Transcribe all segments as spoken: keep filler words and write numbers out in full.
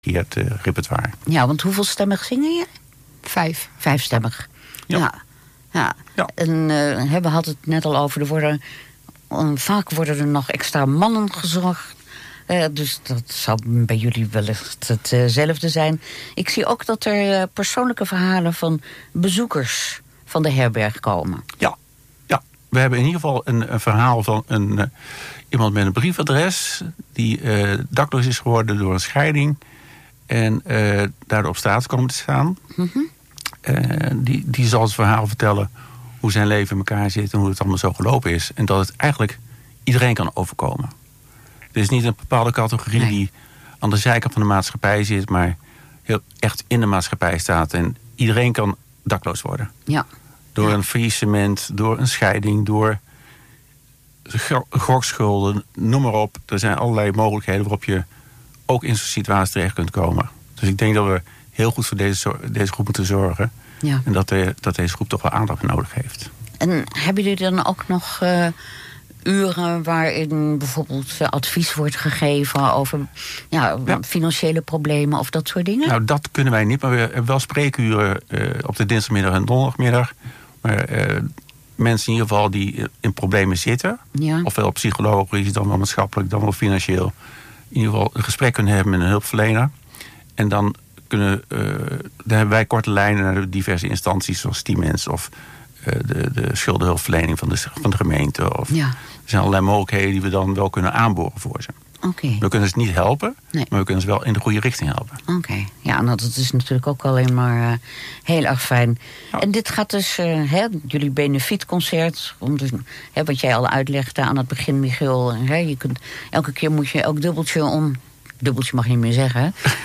het uh, repertoire. Ja, want hoeveel stemmig zingen je? Vijf. Vijfstemmig. Ja. ja. ja. ja. En uh, we hadden het net al over, er worden, uh, vaak worden er nog extra mannen gezocht. Uh, dus dat zal bij jullie wellicht hetzelfde uh zijn. Ik zie ook dat er uh, persoonlijke verhalen van bezoekers van de herberg komen. Ja, ja. We hebben in ieder geval een, een verhaal van een, uh, iemand met een briefadres die uh, dakloos is geworden door een scheiding en uh, daardoor op straat komen te staan. Mm-hmm. Uh, die, die zal het verhaal vertellen hoe zijn leven in elkaar zit en hoe het allemaal zo gelopen is. En dat het eigenlijk iedereen kan overkomen. Er is niet een bepaalde categorie nee. die aan de zijkant van de maatschappij zit, maar heel echt in de maatschappij staat. En iedereen kan dakloos worden. Ja. Door ja. een faillissement, door een scheiding, door gokschulden, noem maar op. Er zijn allerlei mogelijkheden waarop je ook in zo'n situatie terecht kunt komen. Dus ik denk dat we heel goed voor deze, deze groep moeten zorgen. Ja. En dat, de, dat deze groep toch wel aandacht nodig heeft. En hebben jullie dan ook nog Uh... uren waarin bijvoorbeeld advies wordt gegeven over ja, ja. financiële problemen of dat soort dingen? Nou, dat kunnen wij niet, maar we hebben wel spreekuren uh, op de dinsdagmiddag en donderdagmiddag. Maar uh, mensen in ieder geval die in problemen zitten, ja. ofwel psychologisch, dan wel maatschappelijk, dan wel financieel, in ieder geval een gesprek kunnen hebben met een hulpverlener. En dan kunnen uh, dan hebben wij korte lijnen naar de diverse instanties zoals Tiemens of uh, de, de schuldenhulpverlening van de, van de gemeente. Of, ja. Er zijn allerlei mogelijkheden die we dan wel kunnen aanboren voor ze. Okay. We kunnen ze niet helpen, nee. maar we kunnen ze wel in de goede richting helpen. Oké, okay. ja, nou, dat is natuurlijk ook alleen maar uh, heel erg fijn. Ja. En dit gaat dus, uh, hè, jullie benefietconcert, om dus, hè, wat jij al uitlegde aan het begin, Michiel. Hè, je kunt, elke keer moet je elk dubbeltje om. Dubbeltje mag je niet meer zeggen, hè?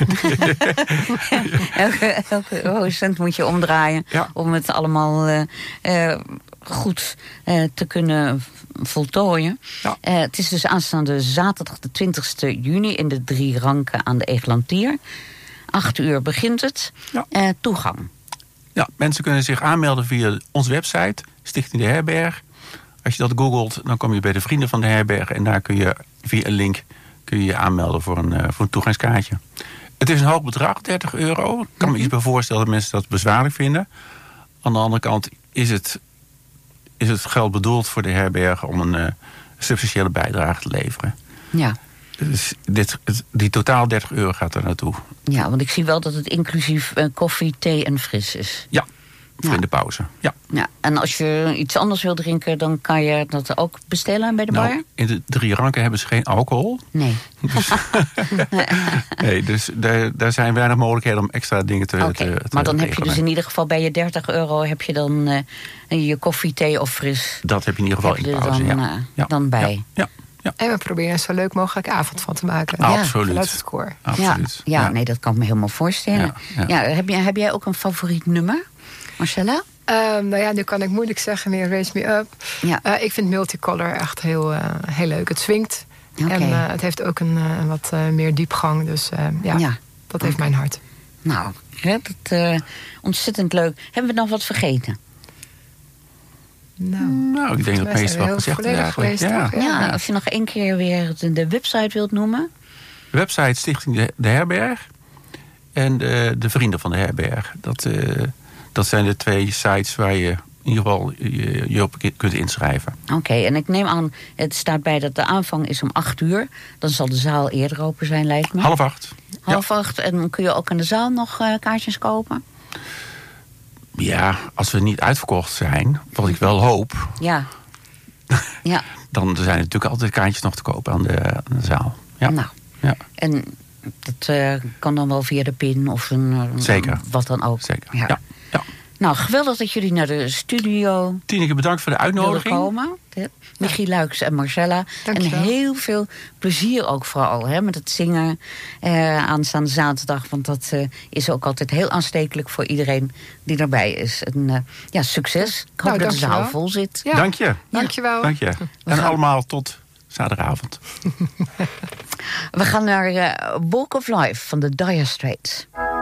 elke, elke eurocent moet je omdraaien ja. om het allemaal uh, uh, goed uh, te kunnen voltooien. Ja. Uh, het is dus aanstaande zaterdag de twintigste juni in de Drie Ranken aan de Eeglantier. Acht uur begint het. Ja. Uh, toegang. Ja, mensen kunnen zich aanmelden via onze website, Stichting de Herberg. Als je dat googelt, dan kom je bij de Vrienden van de Herberg en daar kun je via een link kun je je aanmelden voor een, uh, voor een toegangskaartje. Het is een hoog bedrag, dertig euro. Ik kan me iets bij voorstellen dat mensen dat bezwaarlijk vinden. Aan de andere kant is het, is het geld bedoeld voor de herbergen om een uh, substantiële bijdrage te leveren. Ja. Dus dit, het, die totaal dertig euro gaat er naartoe. Ja, want ik zie wel dat het inclusief uh, koffie, thee en fris is. Ja. Voor ja. in de pauze, ja. ja. En als je iets anders wil drinken, dan kan je dat ook bestellen bij de nou, bar? In de Drie Ranken hebben ze geen alcohol. Nee. Dus, nee, dus daar, daar zijn weinig mogelijkheden om extra dingen te, okay. te, te Maar dan regelen. heb je dus in ieder geval bij je dertig euro heb je dan uh, je koffie, thee of fris. Dat heb je in ieder geval in de pauze, dan, ja. Uh, ja. dan bij. Ja. Ja. Ja. En we proberen een zo leuk mogelijke avond van te maken. Ja, absoluut. Vanuit het koor. Absoluut. Ja, ja, nee, dat kan ik me helemaal voorstellen. Ja, ja. Ja, heb, jij, heb jij ook een favoriet nummer, Marcella? Um, nou ja, nu kan ik moeilijk zeggen meer Raise Me Up. Ja. Uh, ik vind Multicolor echt heel, uh, heel leuk. Het swingt. Okay. En uh, het heeft ook een uh, wat uh, meer diepgang. Dus uh, ja, ja, dat okay. heeft mijn hart. Nou, dat uh, ontzettend leuk. Hebben we nog wat vergeten? Nou, nou ik denk dat het meest wel gezegd is eigenlijk. Ja. Ja, ja, als je nog één keer weer de website wilt noemen. De website Stichting de, de Herberg. En de, de Vrienden van de Herberg. Dat... Uh, Dat zijn de twee sites waar je in ieder geval je, je op kunt inschrijven. Oké, okay, en ik neem aan, het staat bij dat de aanvang is om acht uur. Dan zal de zaal eerder open zijn, lijkt me. Half acht. Half ja. acht. En dan kun je ook aan de zaal nog uh, kaartjes kopen? Ja, als we niet uitverkocht zijn, wat ik wel hoop. Ja. ja. Dan zijn er natuurlijk altijd kaartjes nog te kopen aan de, aan de zaal. Ja. Nou, ja. En dat uh, kan dan wel via de pin of een, een Zeker. wat dan ook. Zeker, ja. ja. ja. Nou, geweldig dat jullie naar de studio Tineke, bedankt voor de uitnodiging. komen. Michiel Luyckx en Marcella. Dankjewel. En heel veel plezier ook vooral hè, met het zingen eh, aanstaande zaterdag. Want dat uh, is ook altijd heel aanstekelijk voor iedereen die erbij is. En uh, ja, succes. Ik hoop nou, dat de zaal dankjewel. vol zit. Ja. Dank je. Dankjewel. Dank je. En allemaal tot zaterdagavond. We gaan naar uh, Walk of Life van de Dire Straits.